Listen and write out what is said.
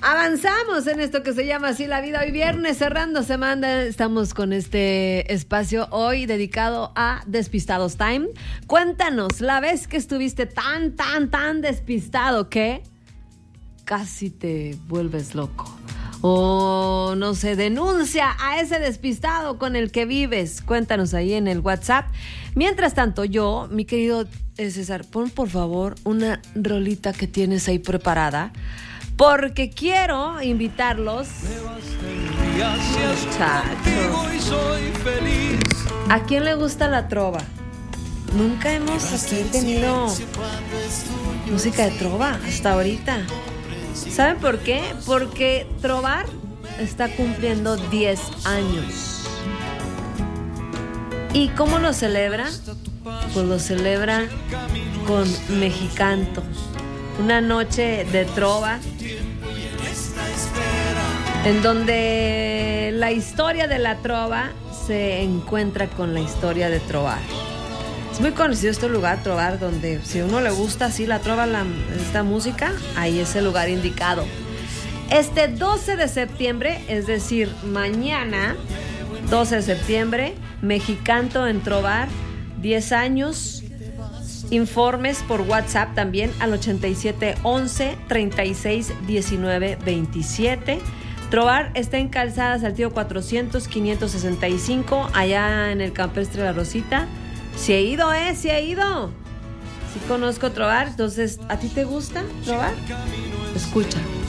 Avanzamos en esto que se llama así la vida. Hoy viernes, cerrando semana, estamos con este espacio hoy dedicado a Despistados Time. Cuéntanos, la vez que estuviste tan despistado que casi te vuelves loco. O, no sé, denuncia a ese despistado con el que vives. Cuéntanos ahí en el WhatsApp. Mientras tanto, yo, mi querido César, pon por favor una rolita que tienes ahí preparada, porque quiero invitarlos, muchachos. ¿A quién le gusta la trova? Nunca hemos aquí tenido música de trova hasta ahorita. ¿Saben por qué? Porque Trovar está cumpliendo 10 años. ¿Y cómo lo celebra? Pues lo celebra con Mexicanto. Una noche de trova en donde la historia de la trova se encuentra con la historia de trovar. Es muy conocido este lugar, Trovar, donde si a uno le gusta así la trova, esta música, ahí es el lugar indicado. Este 12 de septiembre, es decir, mañana, 12 de septiembre, Mexicanto en Trovar, 10 años. Informes por WhatsApp también al 87 11 36 19 27. Trovar está en Calzada Saltillo 400 565, allá en el Campestre La Rosita. Sí he ido, sí he ido. Sí conozco Trovar. Entonces, ¿a ti te gusta Trovar? Escucha.